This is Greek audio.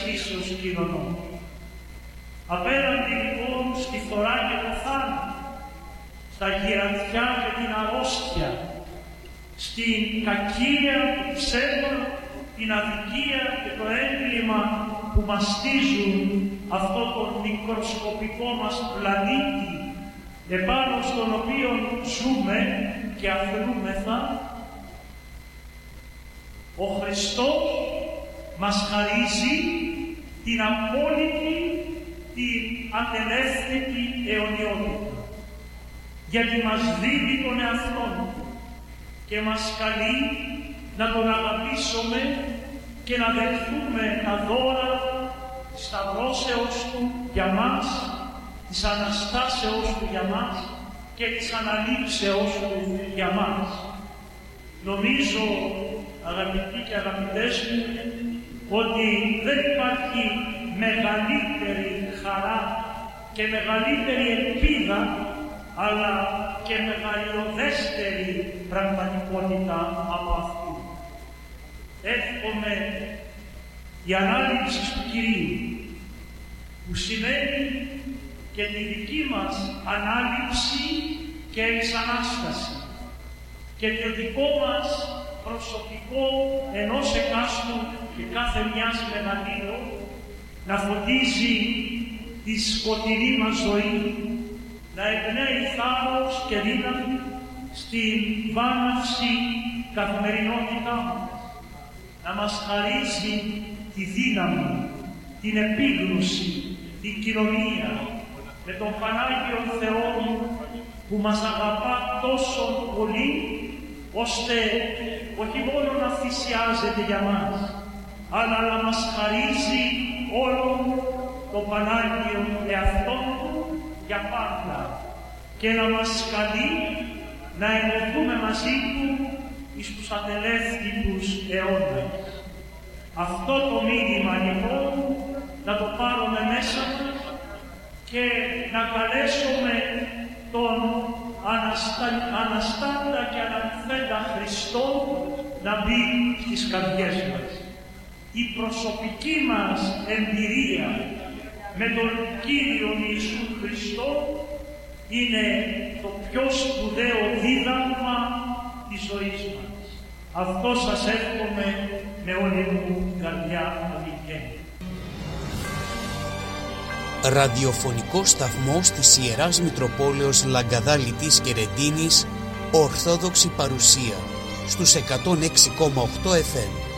φύσεως κοινωνών. Απέναντι λοιπόν στη φθορά και το θάνατο, στα γυρατιά και την αρρώστια, στην κακία, το ψέμα, την αδικία και το έγκλημα που μαστίζουν αυτό το μικροσκοπικό μας πλανήτη, επάνω στον οποίο ζούμε και αφαιρούμεθα, ο Χριστός μας χαρίζει την απόλυτη, την ατελεύθερη αιωνιότητα, γιατί μας δίδει τον εαυτόν του και μας καλεί να τον αγαπήσουμε και να δεχθούμε τα δώρα της σταυρώσεως του για μας, της Αναστάσεως του για μας και της Αναλήψεως του για μας. Νομίζω, αγαπητοί και αγαπητές μου, ότι δεν υπάρχει μεγαλύτερη χαρά και μεγαλύτερη ελπίδα, αλλά και μεγαλειωδέστερη πραγματικότητα από αυτή. Εύχομαι η ανάληψη του Κυρίου, που σημαίνει και τη δική μας ανάληψη και εξανάσταση και το δικό μας προσωπικό ενός εκάστου και κάθε μιας μεγαλύτερου να φωτίζει τη σκοτεινή μας ζωή, να εμπνέει θάρρος και δύναμη στην βάναυση καθημερινότητά μας, να μας χαρίζει τη δύναμη, την επίγνωση, την κοινωνία με τον Πανάγιο Θεό που μας αγαπά τόσο πολύ, ώστε όχι μόνο να θυσιάζεται για μας, αλλά να μας χαρίζει όλο το Πανάγιο εαυτόν του για πάντα και να μας καλεί να ενωθούμε μαζί του εις τους ατελεύθερους αιώνες. Αυτό το μήνυμα λοιπόν να το πάρουμε μέσα μας και να καλέσουμε τον αναστάντα και αναλυθέντα Χριστό να μπει στις καρδιές μας. Η προσωπική μας εμπειρία με τον Κύριο Ιησού Χριστό είναι το πιο σπουδαίο δίδαγμα της ζωής μας. Αυτό σας εύχομαι με όλη μου την καρδιά αληθινή. Ραδιοφωνικό σταθμός της Ιεράς Μητροπόλεως Λαγκαδά-Λιτής και Ρεντίνης, Ορθόδοξη παρουσία στους 106,8 FM.